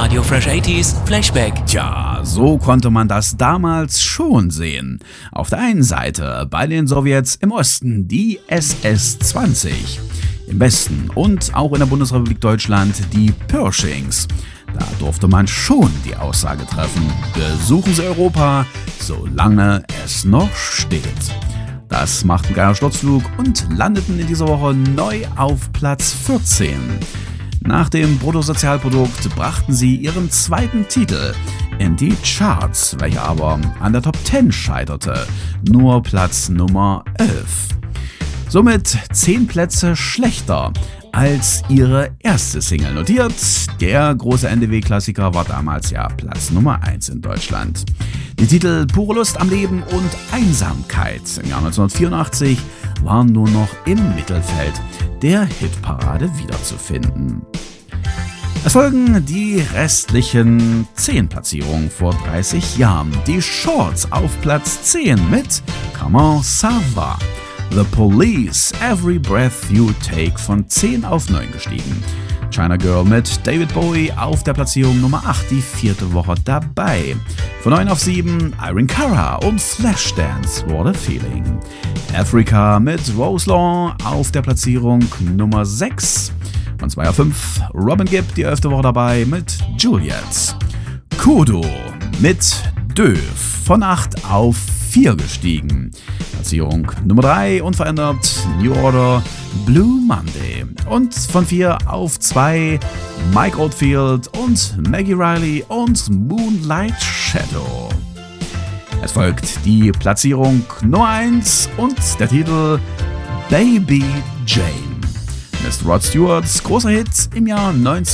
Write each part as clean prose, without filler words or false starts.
Radio Fresh 80s Flashback. Tja, so konnte man das damals schon sehen. Auf der einen Seite bei den Sowjets im Osten die SS-20, im Westen und auch in der Bundesrepublik Deutschland die Pershings. Da durfte man schon die Aussage treffen: besuchen Sie Europa, solange es noch steht. Das machten einen geiler Sturzflug und landeten in dieser Woche neu auf Platz 14. Nach dem Bruttosozialprodukt brachten sie ihren zweiten Titel in die Charts, welcher aber an der Top 10 scheiterte, nur Platz Nummer 11. Somit 10 Plätze schlechter als ihre erste Single notiert. Der große NDW-Klassiker war damals ja Platz Nummer 1 in Deutschland. Die Titel Pure Lust am Leben und Einsamkeit im Jahr 1984 waren nur noch im Mittelfeld der Hitparade wiederzufinden. Es folgen die restlichen 10 Platzierungen vor 30 Jahren. Die Shorts auf Platz 10 mit Comment ça va? The Police, Every Breath You Take von 10 auf 9 gestiegen. China Girl mit David Bowie auf der Platzierung Nummer 8, die 4. Woche dabei. Von 9 auf 7 Irene Cara und Flashdance, What a Feeling. Africa mit Rose Law auf der Platzierung Nummer 6. Von 2 auf 5 Robin Gibb, die 11. Woche dabei mit Juliet. Kudo mit Dö von 8 auf 4 gestiegen. Platzierung Nummer 3 unverändert, New Order, Blue Monday. Und von 4 auf 2 Mike Oldfield und Maggie Riley und Moonlight Shadow. Es folgt die Platzierung Nummer 1 und der Titel Baby Jane. Mr. Rod Stewarts großer Hit im Jahr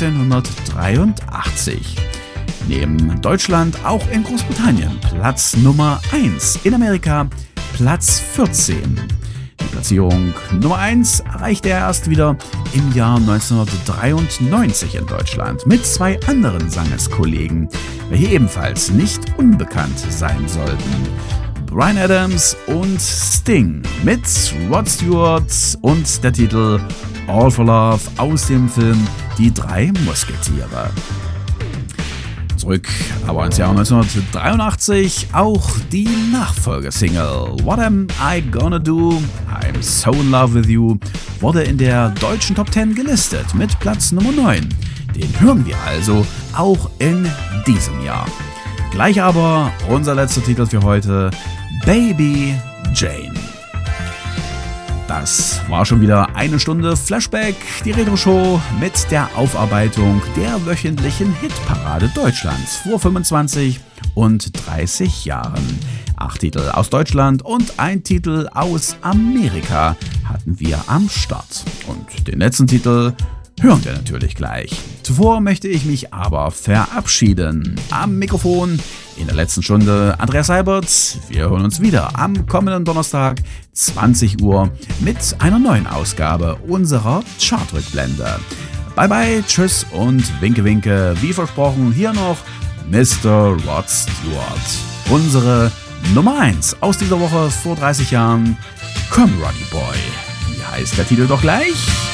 1983. Neben Deutschland auch in Großbritannien Platz Nummer 1, in Amerika Platz 14. Die Platzierung Nummer 1 erreichte er erst wieder im Jahr 1993 in Deutschland mit 2 anderen Sangerskollegen, welche ebenfalls nicht unbekannt sein sollten. Bryan Adams und Sting mit Rod Stewart und der Titel All for Love aus dem Film Die 3 Musketiere. Zurück aber ins Jahr 1983, auch die Nachfolgesingle What Am I Gonna Do? I'm So in Love With You wurde in der deutschen Top 10 gelistet mit Platz Nummer 9. Den hören wir also auch in diesem Jahr. Gleich aber unser letzter Titel für heute, Baby Jane. Das war schon wieder eine Stunde Flashback, die Retro-Show mit der Aufarbeitung der wöchentlichen Hitparade Deutschlands vor 25 und 30 Jahren. 8 Titel aus Deutschland und ein Titel aus Amerika hatten wir am Start. Und den letzten Titel hören wir natürlich gleich. Zuvor möchte ich mich aber verabschieden. Am Mikrofon in der letzten Stunde Andreas Seibert. Wir hören uns wieder am kommenden Donnerstag 20 Uhr mit einer neuen Ausgabe unserer Chartrückblende. Bye bye, tschüss und winke winke. Wie versprochen, hier noch Mr. Rod Stewart. Unsere Nummer 1 aus dieser Woche vor 30 Jahren, Come Roddy Boy. Wie heißt der Titel doch gleich?